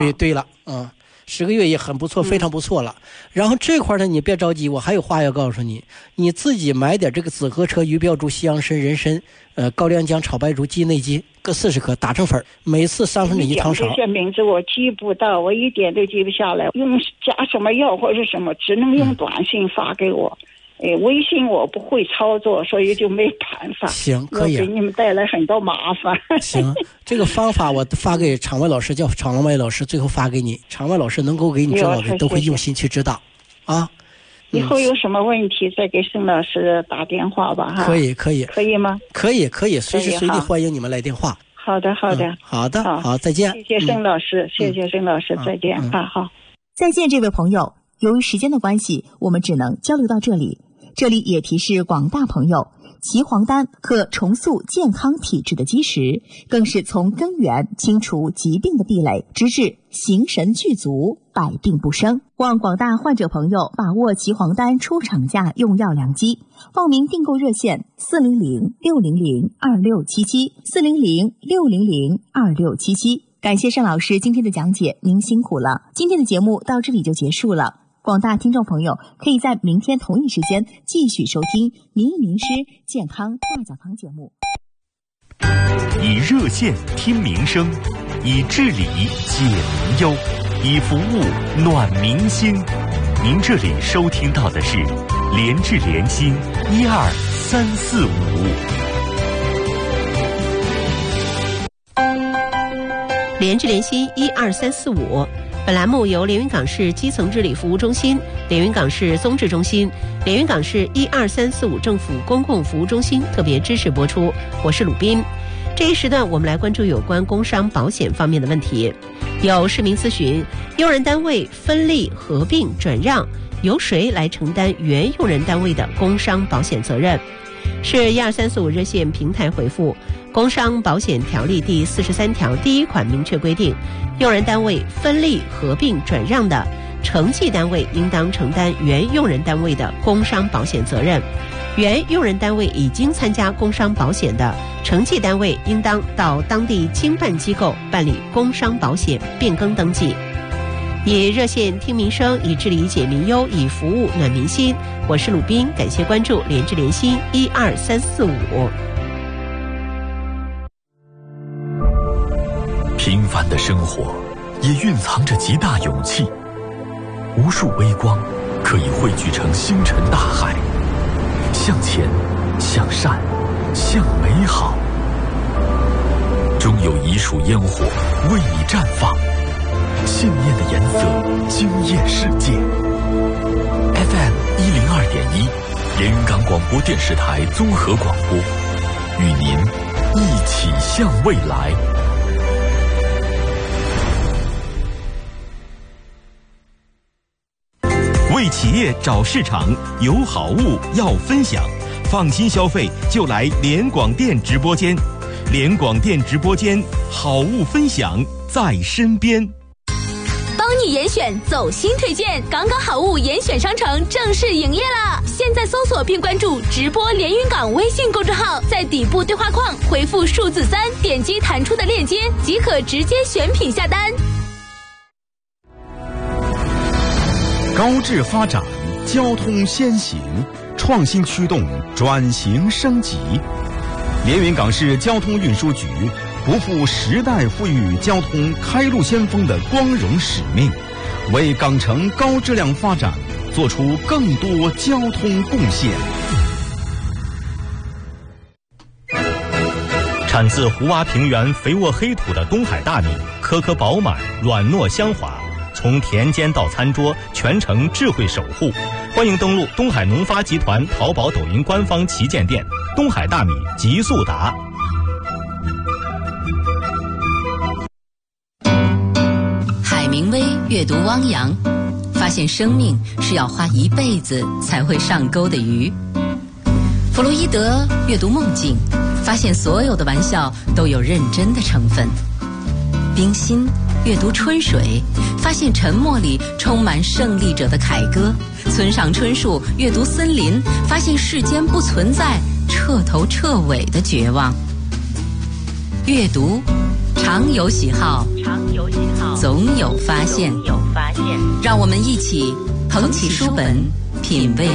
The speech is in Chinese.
对了，10个月也很不错，非常不错了。然后这块呢，你别着急，我还有话要告诉你，你自己买点这个紫河车、鱼标珠、西洋参、人参、高粱姜、炒白术、鸡内金各40克，打成粉，每次1/3汤勺。 这些名字我记不到，我一点都记不下来。用加什么药或者什么，只能用短信发给我。微信我不会操作，所以就没办法。 行，可以， 给你们带来很多麻烦。 行，这个方法我发给场外老师，叫场外老师，最后发给你。场外老师能够给你指导的，都会用心去指导啊。 以后有什么问题再给盛老师打电话吧。哈， 可以吗？ 可以，随时随地欢迎你们来电话。 好的，好， 再见。 谢谢盛老师，谢谢盛老师，再见。好， 再见，这位朋友。由于时间的关系，我们只能交流到这里。这里也提示广大朋友，岐黄丹可重塑健康体质的基石，更是从根源清除疾病的壁垒，直至形神俱足，百病不生。望广大患者朋友把握岐黄丹出厂价用药良机，报名订购热线400-600-2677，400-600-2677。感谢盛老师今天的讲解，您辛苦了。今天的节目到这里就结束了。广大听众朋友可以在明天同一时间继续收听《名医名师健康大讲堂》节目。 以热线听民生，以治理解民忧，以服务暖民心。您这里收听到的是联治联心12345。 联治联心12345，本栏目由连云港市基层治理服务中心、连云港市综治中心、连云港市12345政府公共服务中心特别支持播出。我是鲁斌。这一时段我们来关注有关工伤保险方面的问题。有市民咨询，用人单位分立、合并、转让，由谁来承担原用人单位的工伤保险责任？是12345热线平台回复，工伤保险条例第43条第1款明确规定，用人单位分立、合并、转让的，承继单位应当承担原用人单位的工伤保险责任。原用人单位已经参加工伤保险的，承继单位应当到当地经办机构办理工伤保险变更登记。以热线听民生，以治理解民忧，以服务暖民心。我是鲁斌，感谢关注联治联心12345。 平凡的生活也蕴藏着极大勇气，无数微光可以汇聚成星辰大海。向前，向善，向美好，终有一束烟火为你绽放，信念的颜色惊艳世界。FM 102.1，连云港广播电视台综合广播，与您一起向未来。为企业找市场，有好物要分享，放心消费就来联广电直播间。联广电直播间，好物分享在身边。 帮你严选走心推荐，港港好物严选商城正式营业啦！现在搜索并关注直播连云港微信公众号，在底部对话框回复数字3，点击弹出的链接即可直接选品下单。 高质发展，交通先行，创新驱动转型升级。连云港市交通运输局不负时代赋予交通开路先锋的光荣使命，为港城高质量发展做出更多交通贡献。 产自湖洼平原肥沃黑土的东海大米，颗颗饱满，软糯香滑，从田间到餐桌，全程智慧守护。欢迎登录东海农发集团淘宝、抖音官方旗舰店，东海大米极速达。 海明威阅读汪洋，发现生命是要花一辈子才会上钩的鱼。弗洛伊德阅读梦境，发现所有的玩笑都有认真的成分。冰心阅读春水，发现沉默里充满胜利者的凯歌。村上春树阅读森林，发现世间不存在彻头彻尾的绝望。阅读常有喜好，总有发现。让我们一起捧起书本，品味